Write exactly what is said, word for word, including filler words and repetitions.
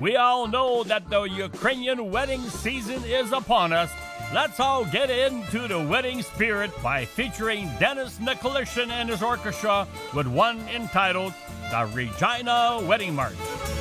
We all know that the Ukrainian wedding season is upon us. Let's all get into the wedding spirit by featuring Dennis Nicolishin and his orchestra with one entitled The Regina Wedding March.